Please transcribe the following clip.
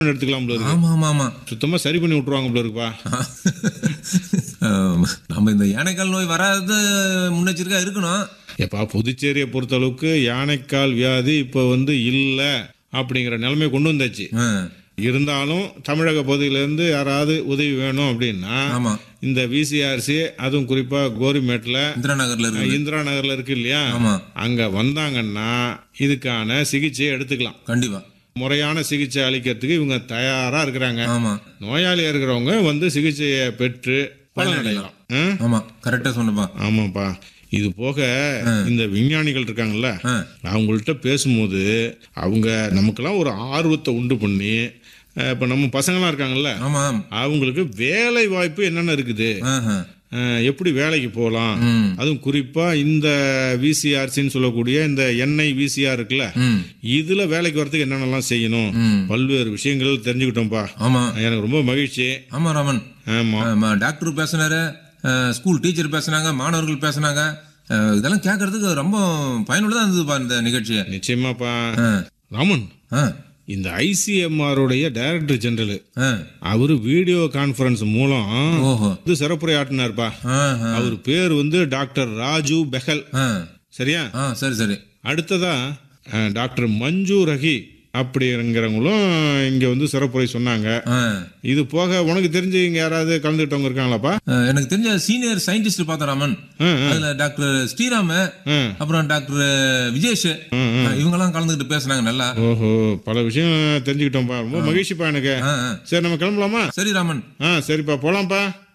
எடுத்துக்கலாம் போல இருக்கு. ஆமா ஆமா ஆமா. சுத்தமா சரி பண்ணி விட்டுருவாங்க போல இருக்குப்பா. நம்ம இந்த யானைக்கால் நோய் வராது முன்னெச்சரிக்கை இருக்கணும். எப்பா புதுச்சேரியை பொறுத்த அளவுக்கு யானைக்கால் வியாதி இப்போ இல்ல அப்படிங்கிற நிலைமை கொண்டு வந்தாச்சு. இருந்தாலும் தமிழக பகுதியிலேருந்து யாராவது உதவி வேணும் அப்படின்னா இந்த விசிஆர்சி, அதுவும் குறிப்பா கோரிமேட்ல இந்திரா நகர்ல இருக்கு இல்லையா, அங்க வந்தாங்கன்னா இதுக்கான சிகிச்சையை எடுத்துக்கலாம். கண்டிப்பா முறையான சிகிச்சை அளிக்கிறதுக்கு இவங்க தயாரா இருக்கிறாங்க. நோயாளியா இருக்கிறவங்க சிகிச்சையை பெற்று பலனடையலாம். ஆமா கரெக்டா சொன்னப்பா. ஆமாப்பா. இது போக இந்த விஞ்ஞானிகள் இருக்காங்கல்ல, அவங்கள்ட்ட பேசும்போது அவங்க நமக்கெல்லாம் ஒரு ஆர்வத்தை உண்டு பண்ணி, இப்ப நம்ம பசங்களாம் இருக்காங்கல்ல, அவங்களுக்கு வேலை வாய்ப்பு என்னென்ன இருக்குது, எப்படி வேலைக்கு போகலாம், அதுவும் குறிப்பா இந்த விசிஆர்சின்னு சொல்லக்கூடிய இந்த எண்ணெய் விசிஆர் இருக்குல்ல, இதுல வேலைக்கு வரதுக்கு என்னென்னலாம் செய்யணும், பல்வேறு விஷயங்கள் தெரிஞ்சுக்கிட்டோம்ப்பா. எனக்கு ரொம்ப மகிழ்ச்சி. ஆமா ராமன். ஆமா டாக்டர் பேசினாரு, ஸ்கூல் டீச்சர் பேசினாங்க, மாணவர்கள் பேசினாங்க. இதெல்லாம் கேட்கறதுக்கு ரொம்ப பயனுள்ளதா இருந்ததுப்பா இந்த நிகழ்ச்சி. நிச்சயமாப்பா. ராமன், இந்த ஐசிஎம்ஆருடைய டைரக்டர் ஜெனரல் அவரு வீடியோ கான்பரன்ஸ் மூலம் சிறப்புரையாற்றினார்ப்பா. அவர் பேர் டாக்டர் ராஜு பெஹல். சரியா? சரி சரி. அடுத்ததா டாக்டர் மஞ்சு ரஹி அப்படிங்கிறவங்களும் இங்க சிறப்புரை சொன்னாங்க. இது போக உனக்கு தெரிஞ்சு இங்க யாராவது கலந்துட்டவங்க இருக்காங்களாப்பா? எனக்கு தெரிஞ்ச சீனியர் சயின்டிஸ்ட் பார்த்தா ராமன். அதுல டாக்டர் ஸ்ரீராம், அப்புறம் டாக்டர் விஜேஷ், இவங்க எல்லாம் கலந்துகிட்டு பேசினாங்க நல்லா. ஓஹோ, பல விஷயம் தெரிஞ்சுக்கிட்டோம்ப்பா. ரொம்ப மகிழ்ச்சிப்பா எனக்கு. சரி, நம்ம கிளம்பலாமா? சரி ராமன். சரிப்பா, போலாம்ப்பா.